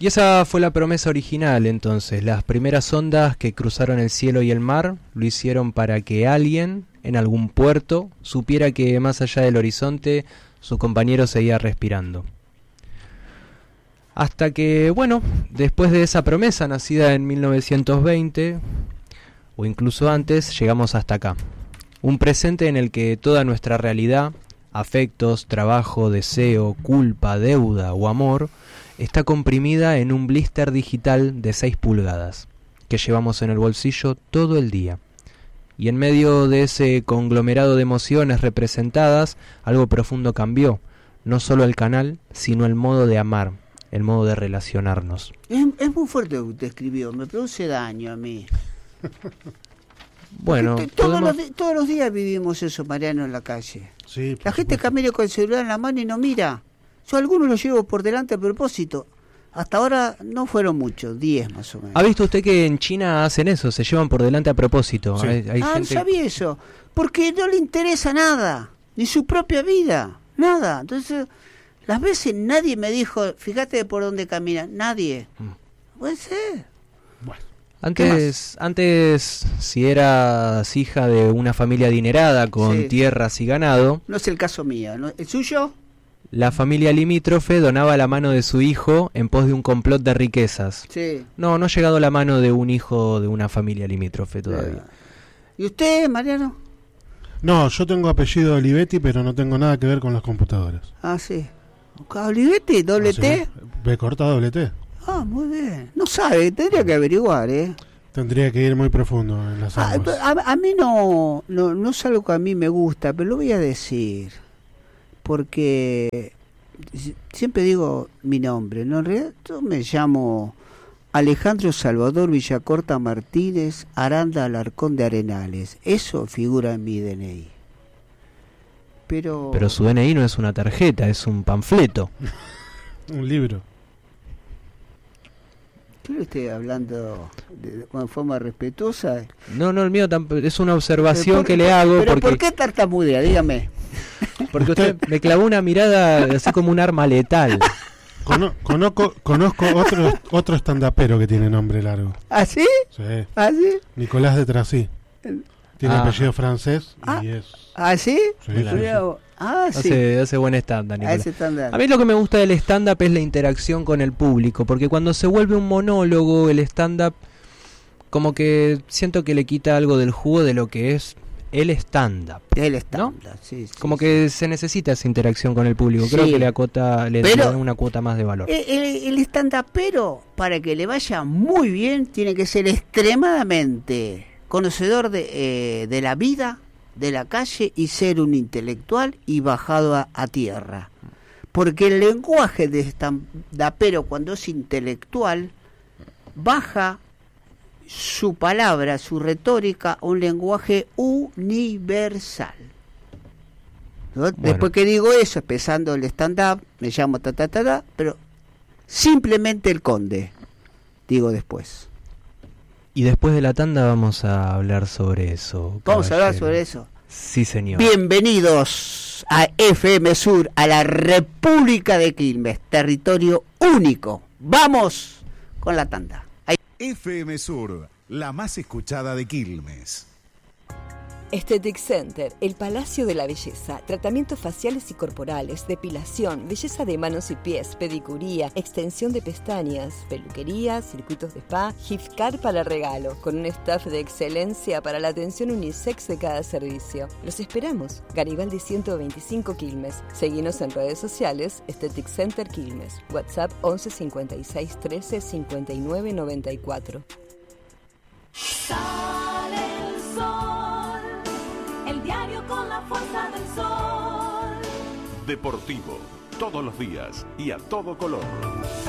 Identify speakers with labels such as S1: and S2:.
S1: Y esa fue la promesa original entonces. Las primeras ondas que cruzaron el cielo y el mar lo hicieron para que alguien en algún puerto supiera que más allá del horizonte su compañero seguía respirando. Hasta que, bueno, después de esa promesa nacida en 1920, o incluso antes, llegamos hasta acá. Un presente en el que toda nuestra realidad, afectos, trabajo, deseo, culpa, deuda o amor, está comprimida en un blister digital de 6 pulgadas, que llevamos en el bolsillo todo el día. Y en medio de ese conglomerado de emociones representadas, algo profundo cambió, no solo el canal, sino el modo de amar, el modo de relacionarnos.
S2: Es muy fuerte lo que usted escribió, me produce daño a mí.
S1: Bueno,
S2: todos los días vivimos eso, Mariano, en la calle.
S3: Sí,
S2: la gente camina con el celular en la mano y no mira. Yo algunos los llevo por delante a propósito. Hasta ahora no fueron muchos, 10 más o menos.
S1: ¿Ha visto usted que en China hacen eso? Se llevan por delante a propósito.
S3: Sí.
S1: Hay
S2: No
S1: gente...
S2: sabía eso. Porque no le interesa nada, ni su propia vida, nada. Entonces, las veces nadie me dijo, fíjate por dónde camina, nadie. Puede ser.
S3: Bueno.
S1: Antes, si eras hija de una familia adinerada con
S2: Sí.
S1: tierras y ganado,
S2: No es el caso mío, ¿no? ¿El suyo?
S1: la familia limítrofe donaba la mano de su hijo en pos de un complot de riquezas.
S2: Sí.
S1: No ha llegado la mano de un hijo de una familia limítrofe todavía.
S2: ¿Y usted, Mariano?
S3: No, yo tengo apellido Olivetti, pero no tengo nada que ver con las computadoras.
S2: Ah, sí. ¿Olivetti? ¿Doble
S3: Ah, sí.
S2: T?
S3: B corta doble T.
S2: Ah, muy bien. No sabe, tendría que averiguar, ¿eh?
S3: Tendría que ir muy profundo en las aguas.
S2: A mí no es algo que a mí me gusta, pero lo voy a decir. Porque siempre digo mi nombre, ¿no? En realidad yo me llamo Alejandro Salvador Villacorta Martínez Aranda Alarcón de Arenales. Eso figura en mi DNI. Pero
S1: Pero su DNI no es una tarjeta, es un panfleto.
S3: Un libro.
S2: yo le estoy hablando de forma respetuosa.
S1: No, el mío es una observación
S2: ¿Pero
S1: que le hago
S2: pero
S1: porque...
S2: ¿por qué tartamudea? Dígame.
S1: Porque usted me clavó una mirada así como un arma letal.
S3: Conozco otro estandapero que tiene nombre largo.
S2: ¿Ah, sí?
S3: Sí.
S2: ¿Ah, sí?
S3: Nicolás de Trasí. Tiene apellido francés y es...
S2: ¿Ah, sí?
S3: Sí,
S1: Claro.
S3: sí.
S2: Ah, sí.
S1: Hace buen stand-up, Nicolás.
S2: Ese estándar.
S1: A mí lo que me gusta del stand-up es la interacción con el público, porque cuando se vuelve un monólogo, el stand-up, como que siento que le quita algo del jugo de lo que es el stand-up.
S2: El estándar, sí, sí.
S1: Como
S2: sí.
S1: que se necesita esa interacción con el público. Creo
S2: Sí.
S1: que le da una cuota más de valor.
S2: El stand-upero, para que le vaya muy bien, tiene que ser extremadamente conocedor de la vida, de la calle, y ser un intelectual y bajado a tierra. Porque el lenguaje de stand-upero, cuando es intelectual, baja su palabra, su retórica, a un lenguaje universal. ¿No?
S1: Bueno.
S2: Después que digo eso, empezando el stand-up, me llamo pero simplemente el conde, digo después.
S1: Y después de la tanda vamos a hablar sobre eso.
S2: Vamos a hablar
S1: caballero.
S2: sobre eso.
S1: Sí, señor.
S2: Bienvenidos a FM Sur, a la República de Quilmes, territorio único. Vamos con la tanda. Ahí.
S4: FM Sur, la más escuchada de Quilmes.
S5: Aesthetic Center, el Palacio de la Belleza, tratamientos faciales y corporales, depilación, belleza de manos y pies, pedicuría, extensión de pestañas, peluquería, circuitos de spa, gift card para regalo, con un staff de excelencia para la atención unisex de cada servicio. Los esperamos. Garibaldi 125 Quilmes. Seguinos en redes sociales, Aesthetic Center Quilmes. WhatsApp 11 56 13 59 94.
S6: Sale el sol, el diario con la fuerza del sol.
S7: Deportivo, todos los días y a todo color.